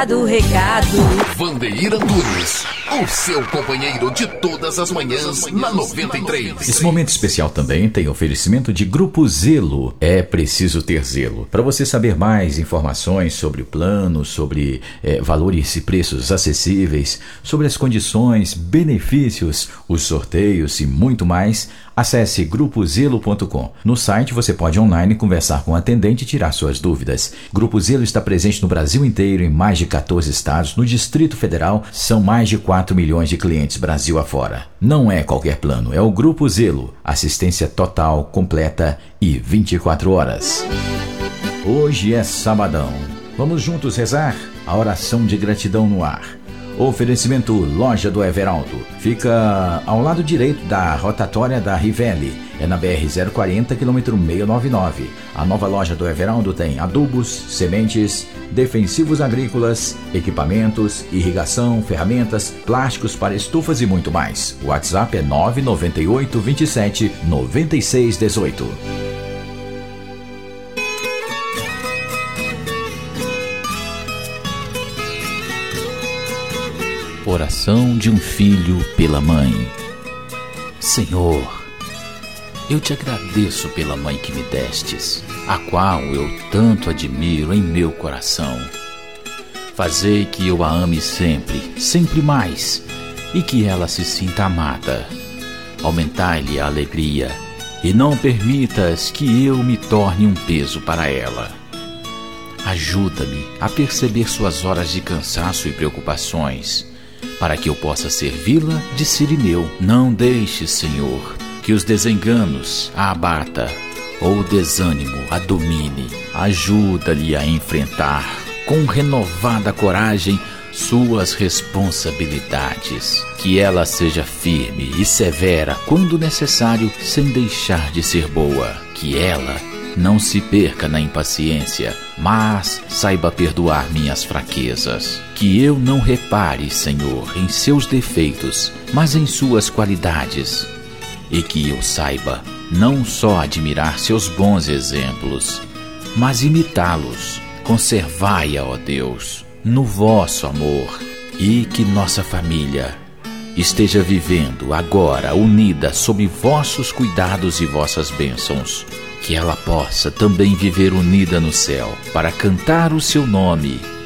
Do recado. Vandeir Antunes, o seu companheiro de todas as manhãs na 93. Esse momento especial também tem oferecimento de Grupo Zelo. É preciso ter zelo. Para você saber mais informações sobre o plano, sobre valores e preços acessíveis, sobre as condições, benefícios, os sorteios e muito mais, acesse grupozelo.com. No site você pode online conversar com o atendente e tirar suas dúvidas. Grupo Zelo está presente no Brasil inteiro, em mais de 14 estados. No Distrito Federal, são mais de 4 milhões de clientes Brasil afora. Não é qualquer plano, é o Grupo Zelo. Assistência total, completa e 24 horas. Hoje é sabadão. Vamos juntos rezar a oração de gratidão no ar. Oferecimento Loja do Everaldo. Fica ao lado direito da rotatória da Rivelli. É na BR-040, quilômetro 699. A nova Loja do Everaldo tem adubos, sementes, defensivos agrícolas, equipamentos, irrigação, ferramentas, plásticos para estufas e muito mais. O WhatsApp é 998 27 96 18. Oração de um filho pela mãe. Senhor, eu te agradeço pela mãe que me destes, a qual eu tanto admiro em meu coração. Fazei que eu a ame sempre, sempre mais, e que ela se sinta amada. Aumentai-lhe a alegria, e não permitas que eu me torne um peso para ela. Ajuda-me a perceber suas horas de cansaço e preocupações, para que eu possa servi-la de cirineu. Não deixe, Senhor, que os desenganos a abata, ou o desânimo a domine. Ajuda-lhe a enfrentar, com renovada coragem, suas responsabilidades. Que ela seja firme e severa quando necessário, sem deixar de ser boa. Que ela não se perca na impaciência, mas saiba perdoar minhas fraquezas. Que eu não repare, Senhor, em seus defeitos, mas em suas qualidades. E que eu saiba não só admirar seus bons exemplos, mas imitá-los. Conservai-a, ó Deus, no vosso amor, e que nossa família esteja vivendo agora unida sob vossos cuidados e vossas bênçãos. Que ela possa também viver unida no céu, para cantar o seu nome